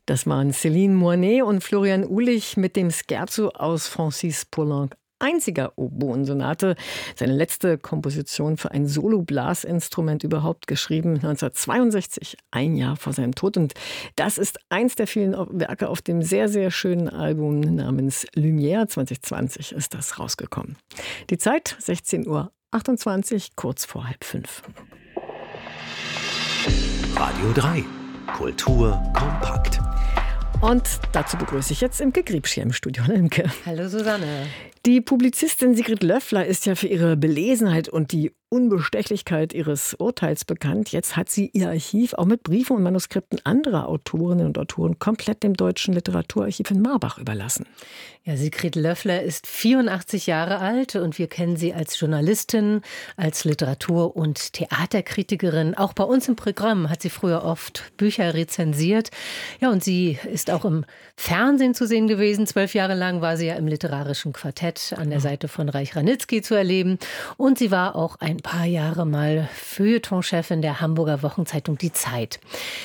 Das waren Céline Moinet und Florian Uhlich mit dem Scherzo aus Francis Poulenc einziger Oboensonate. Seine letzte Komposition für ein Solo-Blasinstrument überhaupt, geschrieben 1962, ein Jahr vor seinem Tod. Und das ist eins der vielen Werke auf dem sehr, sehr schönen Album namens Lumière. 2020 ist das rausgekommen. Die Zeit 16:28 Uhr, kurz vor 4:30. Radio 3. Kultur kompakt. Und dazu begrüße ich jetzt Imke Griebsch hier im Studio. Imke. Hallo Susanne. Die Publizistin Sigrid Löffler ist ja für ihre Belesenheit und die Unbestechlichkeit ihres Urteils bekannt. Jetzt hat sie ihr Archiv auch mit Briefen und Manuskripten anderer Autorinnen und Autoren komplett dem Deutschen Literaturarchiv in Marbach überlassen. Ja, Sigrid Löffler ist 84 Jahre alt und wir kennen sie als Journalistin, als Literatur- und Theaterkritikerin. Auch bei uns im Programm hat sie früher oft Bücher rezensiert. Ja, und sie ist auch im Fernsehen zu sehen gewesen. 12 Jahre lang war sie ja im literarischen Quartett an der Seite von Reich Ranitzky zu erleben. Und sie war auch ein paar Jahre mal Feuilletonchefin der Hamburger Wochenzeitung Die Zeit.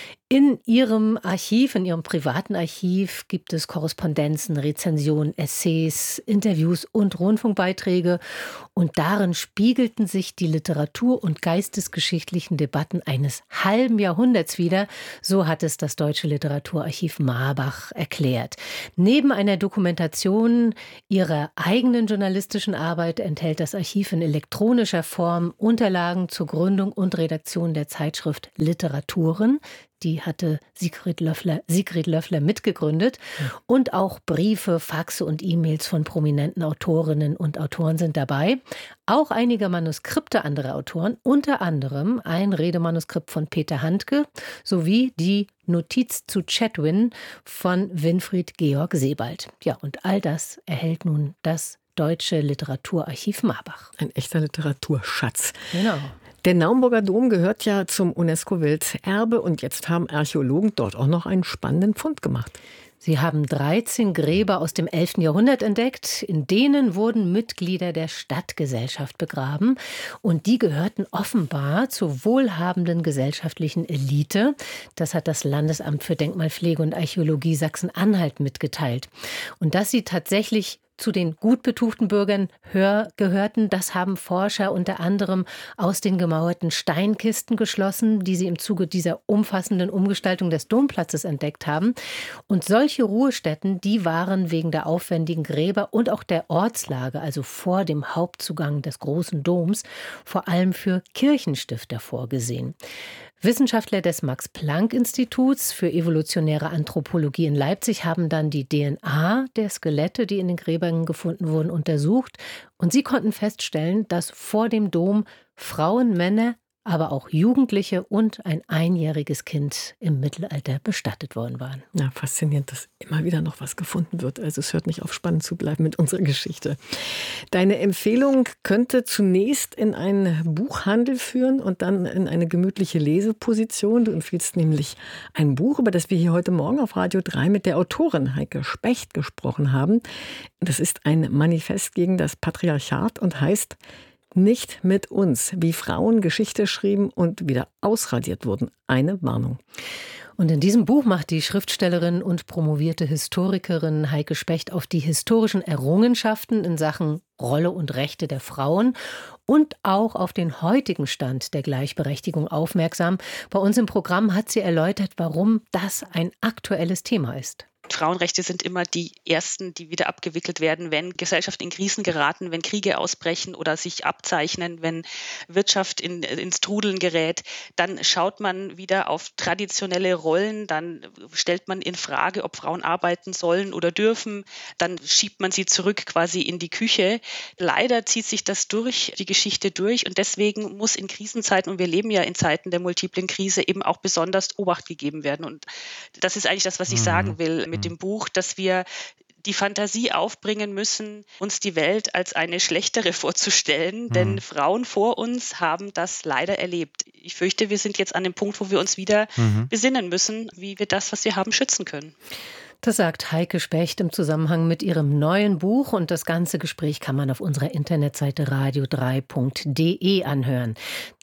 In ihrem Archiv, in ihrem privaten Archiv gibt es Korrespondenzen, Rezensionen, Essays, Interviews und Rundfunkbeiträge. Und darin spiegelten sich die literatur- und geistesgeschichtlichen Debatten eines halben Jahrhunderts wider. So hat es das Deutsche Literaturarchiv Marbach erklärt. Neben einer Dokumentation ihrer eigenen journalistischen Arbeit enthält das Archiv in elektronischer Form Unterlagen zur Gründung und Redaktion der Zeitschrift Literaturen. Die hatte Sigrid Löffler mitgegründet. Und auch Briefe, Faxe und E-Mails von prominenten Autorinnen und Autoren sind dabei. Auch einige Manuskripte anderer Autoren, unter anderem ein Redemanuskript von Peter Handke sowie die Notiz zu Chatwin von Winfried Georg Sebald. Ja, und all das erhält nun das Deutsche Literaturarchiv Marbach. Ein echter Literaturschatz. Genau. Der Naumburger Dom gehört ja zum UNESCO-Welterbe und jetzt haben Archäologen dort auch noch einen spannenden Fund gemacht. Sie haben 13 Gräber aus dem 11. Jahrhundert entdeckt. In denen wurden Mitglieder der Stadtgesellschaft begraben. Und die gehörten offenbar zur wohlhabenden gesellschaftlichen Elite. Das hat das Landesamt für Denkmalpflege und Archäologie Sachsen-Anhalt mitgeteilt. Und dass sie tatsächlich zu den gut betuchten Bürgern gehörten, das haben Forscher unter anderem aus den gemauerten Steinkisten geschlossen, die sie im Zuge dieser umfassenden Umgestaltung des Domplatzes entdeckt haben. Und solche Ruhestätten, die waren wegen der aufwendigen Gräber und auch der Ortslage, also vor dem Hauptzugang des großen Doms, vor allem für Kirchenstifter vorgesehen. Wissenschaftler des Max-Planck-Instituts für evolutionäre Anthropologie in Leipzig haben dann die DNA der Skelette, die in den Gräbern gefunden wurden, untersucht. Und sie konnten feststellen, dass vor dem Dom Frauen, Männer, aber auch Jugendliche und ein einjähriges Kind im Mittelalter bestattet worden waren. Ja, faszinierend, dass immer wieder noch was gefunden wird. Also es hört nicht auf, spannend zu bleiben mit unserer Geschichte. Deine Empfehlung könnte zunächst in einen Buchhandel führen und dann in eine gemütliche Leseposition. Du empfiehlst nämlich ein Buch, über das wir hier heute Morgen auf Radio 3 mit der Autorin Heike Specht gesprochen haben. Das ist ein Manifest gegen das Patriarchat und heißt Nicht mit uns, wie Frauen Geschichte schrieben und wieder ausradiert wurden. Eine Warnung. Und in diesem Buch macht die Schriftstellerin und promovierte Historikerin Heike Specht auf die historischen Errungenschaften in Sachen Rolle und Rechte der Frauen und auch auf den heutigen Stand der Gleichberechtigung aufmerksam. Bei uns im Programm hat sie erläutert, warum das ein aktuelles Thema ist. Frauenrechte sind immer die ersten, die wieder abgewickelt werden, wenn Gesellschaften in Krisen geraten, wenn Kriege ausbrechen oder sich abzeichnen, wenn Wirtschaft ins Trudeln gerät. Dann schaut man wieder auf traditionelle Rollen, dann stellt man in Frage, ob Frauen arbeiten sollen oder dürfen. Dann schiebt man sie zurück quasi in die Küche. Leider zieht sich das durch, die Geschichte durch, und deswegen muss in Krisenzeiten, und wir leben ja in Zeiten der multiplen Krise, eben auch besonders Obacht gegeben werden. Und das ist eigentlich das, was ich sagen will mit dem Buch, dass wir die Fantasie aufbringen müssen, uns die Welt als eine schlechtere vorzustellen, denn Frauen vor uns haben das leider erlebt. Ich fürchte, wir sind jetzt an dem Punkt, wo wir uns wieder besinnen müssen, wie wir das, was wir haben, schützen können. Das sagt Heike Specht im Zusammenhang mit ihrem neuen Buch, und das ganze Gespräch kann man auf unserer Internetseite radio3.de anhören.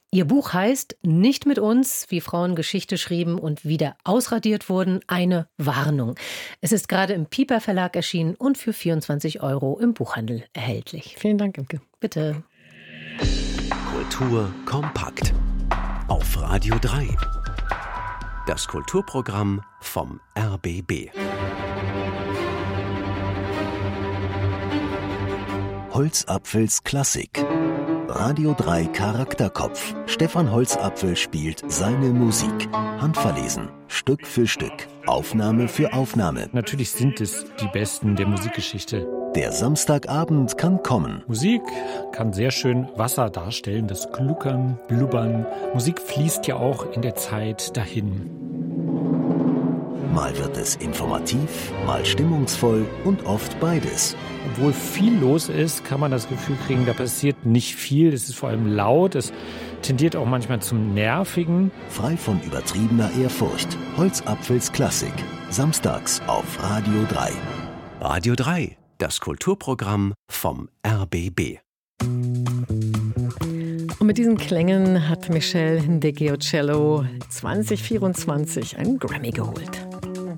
Ihr Buch heißt »Nicht mit uns, wie Frauen Geschichte schrieben und wieder ausradiert wurden. Eine Warnung«. Es ist gerade im Piper Verlag erschienen und für 24 € im Buchhandel erhältlich. Vielen Dank, Imke. Bitte. Kultur kompakt. Auf Radio 3. Das Kulturprogramm vom RBB. Holzapfels Klassik. Radio 3 Charakterkopf. Stefan Holzapfel spielt seine Musik. Handverlesen. Stück für Stück. Aufnahme für Aufnahme. Natürlich sind es die Besten der Musikgeschichte. Der Samstagabend kann kommen. Musik kann sehr schön Wasser darstellen, das Gluckern, Blubbern. Musik fließt ja auch in der Zeit dahin. Mal wird es informativ, mal stimmungsvoll und oft beides. Obwohl viel los ist, kann man das Gefühl kriegen, da passiert nicht viel. Es ist vor allem laut, es tendiert auch manchmal zum Nervigen. Frei von übertriebener Ehrfurcht. Holzapfels Klassik. Samstags auf Radio 3. Radio 3, das Kulturprogramm vom RBB. Und mit diesen Klängen hat Michel Ndegeocello 2024 einen Grammy geholt.